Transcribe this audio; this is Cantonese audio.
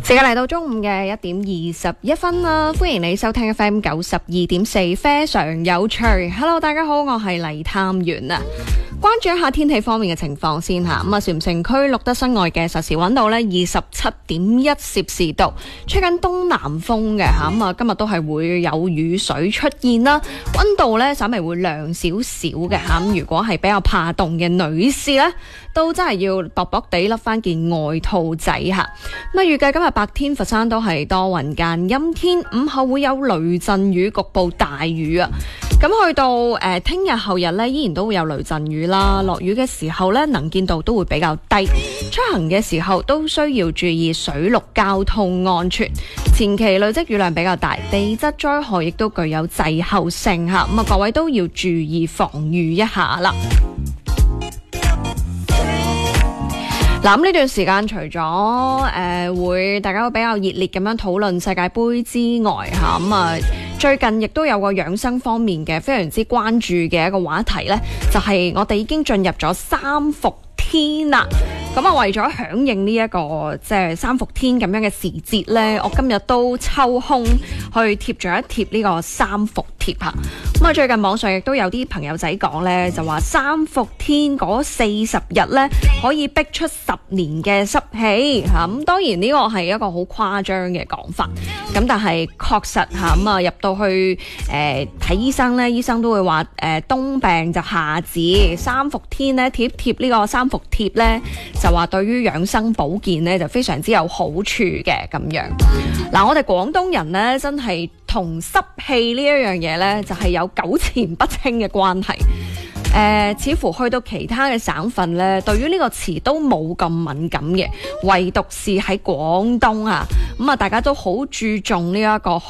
時間嚟到中午嘅1:21啦，歡迎你收聽 FM 92.4非常有趣。Hello， 大家好，我係黎探員啊。關注一下天氣方面嘅情況先吓，咁船城區錄得室外嘅實時溫度呢 27.1 攝氏度，吹緊東南風嘅吓，咁今日都係會有雨水出現啦，溫度呢稍微會涼少少嘅吓，咁如果係比較怕凍嘅女士呢，都真係要薄薄地笠翻件外套仔吓。咁預計今日白天佛山都係多雲間陰天，午後會有雷陣雨，局部大雨啊。咁去到聽日後日呢，依然都會有雷陣雨啦。落雨嘅時候呢，能見度都會比較低。出行嘅時候都需要注意水陸交通安全。前期累積雨量比較大，地質災害亦都具有滯後性吓。咁各位都要注意防禦一下啦。嗱，呢段時間除咗會大家都比較熱烈咁樣討論世界盃之外吓，最近亦都有個養生方面嘅非常之關注嘅一個話題呢，就係我哋已經進入咗三伏天啦。咁為咗響應呢一個即係三伏天咁樣嘅時節呢，我今日都抽空去貼咗一貼呢個三伏貼吓。咁最近網上亦都有啲朋友仔講呢，就話三伏天嗰40日呢，可以逼出10年嘅濕氣吓。咁當然呢個係一個好誇張嘅講法，咁但係確實吓，入到去睇醫生呢，醫生都會話冬病就夏治，三伏天呢，貼呢個三伏貼呢，就話對於養生保健呢，就非常之有好處嘅咁樣。嗱，我哋廣東人呢，真係同濕氣呢一樣嘢呢，就係有糾纏不清嘅關係。似乎去到其他嘅省份呢，對於呢個詞都冇咁敏感嘅，唯獨是喺廣東啊，大家都好注重呢一個